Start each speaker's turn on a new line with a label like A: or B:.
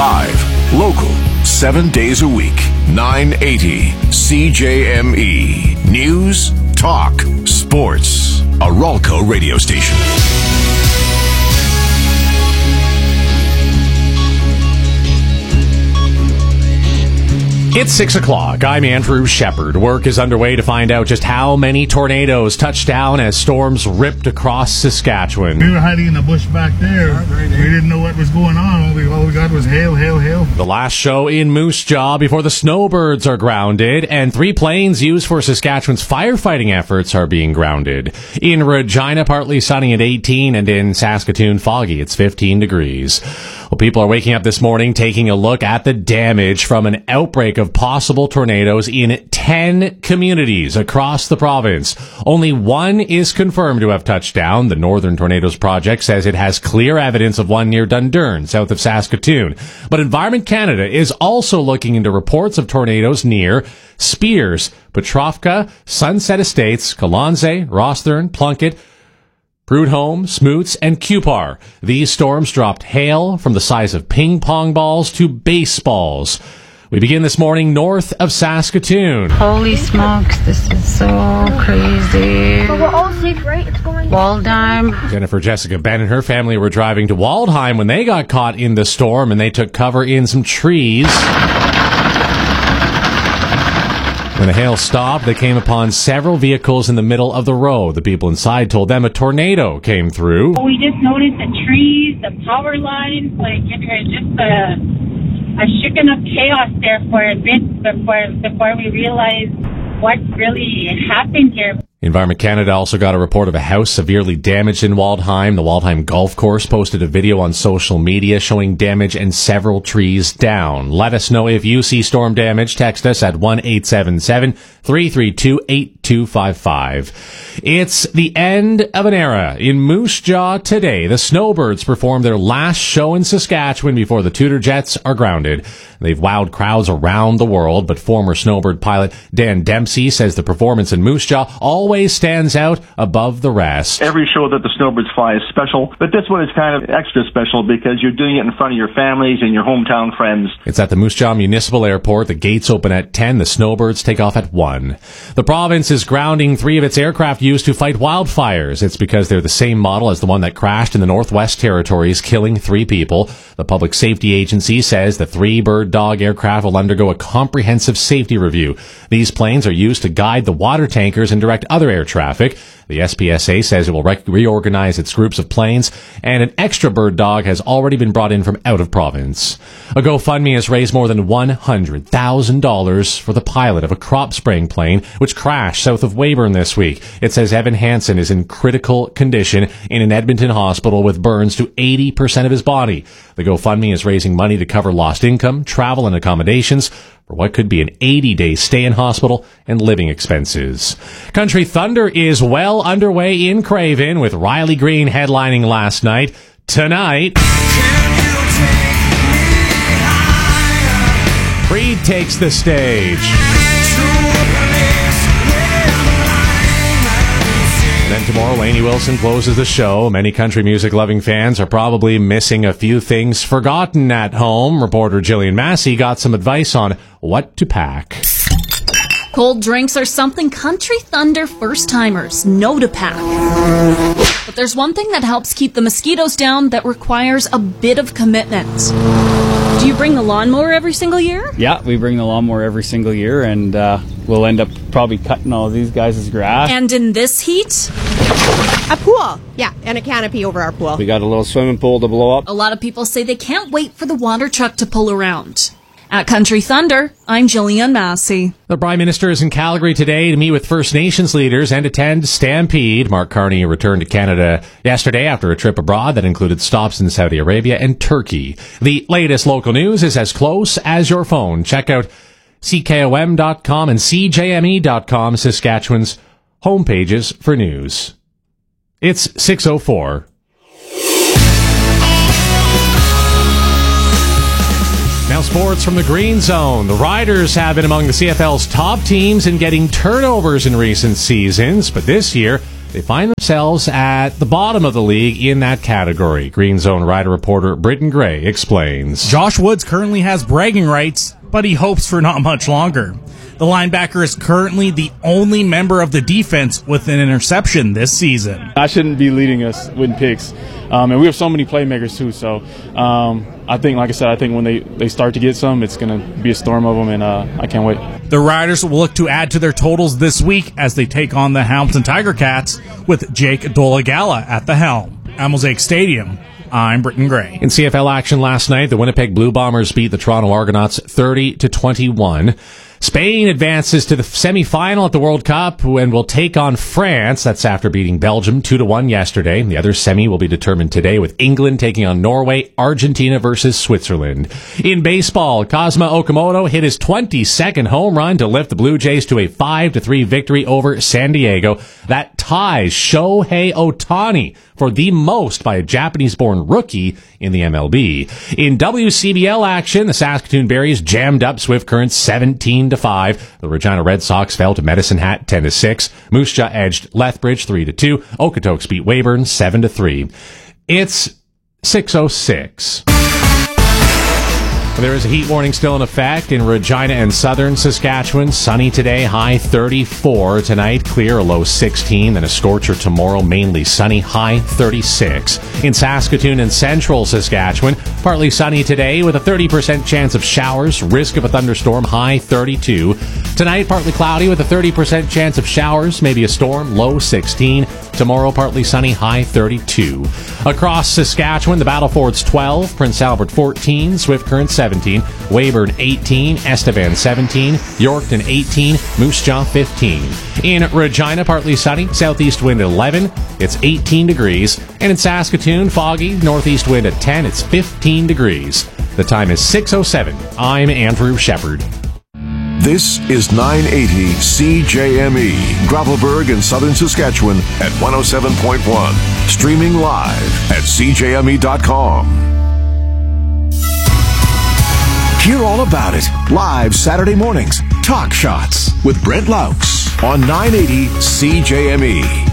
A: Live, local, 7 days a week, 980 CJME. News, talk, sports. A Ralco radio station.
B: It's 6 o'clock. I'm Andrew Shepard. Work is underway to find out just how many tornadoes touched down as storms ripped across Saskatchewan.
C: We were hiding in the bush back there. We didn't know what was going on. All we got was hail, hail, hail.
B: The last show in Moose Jaw before the snowbirds are grounded, and 3 planes used for Saskatchewan's firefighting efforts are being grounded. In Regina, partly sunny at 18, and in Saskatoon, foggy. It's 15 degrees. Well, people are waking up this morning taking a look at the damage from an outbreak of possible tornadoes in 10 communities across the province. Only one is confirmed to have touched down. The Northern Tornadoes Project says it has clear evidence of one near Dundurn, south of Saskatoon. But Environment Canada is also looking into reports of tornadoes near Spears, Petrovka, Sunset Estates, Kalonze, Rosthern, Plunkett, Prudhomme, Smoots, and Cupar. These storms dropped hail from the size of ping pong balls to baseballs. We begin this morning north of Saskatoon.
D: Holy smokes, this is so crazy.
E: But we're all safe, right? It's going
D: Waldheim.
B: Jennifer Jessica Ben and her family were driving to Waldheim when they got caught in the storm, and they took cover in some trees. When the hail stopped, they came upon several vehicles in the middle of the road. The people inside told them a tornado came through.
F: We just noticed the trees, the power lines, it was just a shaken up chaos there for a bit before we realized what really happened here.
B: Environment Canada also got a report of a house severely damaged in Waldheim. The Waldheim Golf Course posted a video on social media showing damage and several trees down. Let us know if you see storm damage. Text us at 1-877-332-8255. It's the end of an era. In Moose Jaw today, the Snowbirds performed their last show in Saskatchewan before the Tudor Jets are grounded. They've wowed crowds around the world, but former Snowbird pilot Dan Dempsey says the performance in Moose Jaw always stands out above the rest.
G: Every show that the Snowbirds fly is special, but this one is kind of extra special because you're doing it in front of your families and your hometown friends.
B: It's at the Moose Jaw Municipal Airport. The gates open at 10. The Snowbirds take off at 1. The province is grounding 3 of its aircraft used to fight wildfires. It's because they're the same model as the one that crashed in the Northwest Territories, killing 3 people. The Public Safety Agency says the 3 Bird Dog aircraft will undergo a comprehensive safety review. These planes are used to guide the water tankers and direct other air traffic. The SPSA says it will reorganize its groups of planes, and an extra Bird Dog has already been brought in from out of province. A GoFundMe has raised more than $100,000 for the pilot of a crop spraying plane which crashed south of Weyburn this week. It says Evan Hansen is in critical condition in an Edmonton hospital with burns to 80% of his body. The GoFundMe is raising money to cover lost income, travel, and accommodations for what could be an 80-day stay in hospital and living expenses. Country Thunder is well underway in Craven, with Riley Green headlining last night. Tonight, Creed takes the stage. Then tomorrow, Lainey Wilson closes the show. Many country music-loving fans are probably missing a few things forgotten at home. Reporter Jillian Massey got some advice on what to pack.
H: Cold drinks are something Country Thunder first-timers know to pack. But there's one thing that helps keep the mosquitoes down that requires a bit of commitment. Do you bring the lawnmower every single year?
I: Yeah, we bring the lawnmower every single year, and we'll end up probably cutting all these guys' grass.
H: And in this heat?
J: A pool, yeah, and a canopy over our pool.
I: We got a little swimming pool to blow up.
H: A lot of people say they can't wait for the water truck to pull around. At Country Thunder, I'm Jillian Massey.
B: The Prime Minister is in Calgary today to meet with First Nations leaders and attend Stampede. Mark Carney returned to Canada yesterday after a trip abroad that included stops in Saudi Arabia and Turkey. The latest local news is as close as your phone. Check out CKOM.com and CJME.com, Saskatchewan's homepages for news. It's 6:04. Now sports from the Green Zone. The Riders have been among the CFL's top teams in getting turnovers in recent seasons, but this year they find themselves at the bottom of the league in that category. Green Zone Rider reporter Britton Gray explains.
E: Josh Woods currently has bragging rights, but he hopes for not much longer. The linebacker is currently the only member of the defense with an interception this season.
K: I shouldn't be leading us with picks. And we have so many playmakers too. So I think, like I said, I think when they start to get some, it's going to be a storm of them, and I can't wait.
E: The Riders will look to add to their totals this week as they take on the Hamilton Tiger Cats with Jake Dolagala at the helm. At Mosaic Stadium, I'm Britton Gray.
B: In CFL action last night, the Winnipeg Blue Bombers beat the Toronto Argonauts 30-21. Spain advances to the semifinal at the World Cup and will take on France. That's after beating Belgium 2-1 yesterday. The other semi will be determined today with England taking on Norway, Argentina versus Switzerland. In baseball, Kazuma Okamoto hit his 22nd home run to lift the Blue Jays to a 5-3 victory over San Diego. That ties Shohei Ohtani for the most by a Japanese-born rookie in the MLB. In WCBL action, the Saskatoon Berries jammed up Swift Current 17-5. The Regina Red Sox fell to Medicine Hat 10-6. Moose Jaw edged Lethbridge 3-2. Okotoks beat Weyburn 7-3. It's 6:06. There is a heat warning still in effect in Regina and southern Saskatchewan. Sunny today, high 34. Tonight, clear, a low 16. Then a scorcher tomorrow, mainly sunny, high 36. In Saskatoon and central Saskatchewan, partly sunny today with a 30% chance of showers. Risk of a thunderstorm, high 32. Tonight, partly cloudy with a 30% chance of showers, maybe a storm, low 16. Tomorrow, partly sunny, high 32. Across Saskatchewan, the Battlefords 12, Prince Albert 14, Swift Current 17, Weyburn 18, Estevan 17, Yorkton 18, Moose Jaw 15. In Regina, partly sunny, southeast wind 11, it's 18 degrees. And in Saskatoon, foggy, northeast wind at 10, it's 15 degrees. The time is 6:07. I'm Andrew Shepard.
A: This is 980 CJME, Gravelburg in southern Saskatchewan at 107.1. Streaming live at CJME.com. Hear all about it live Saturday mornings. Talk Shots with Brent Laux on 980 CJME.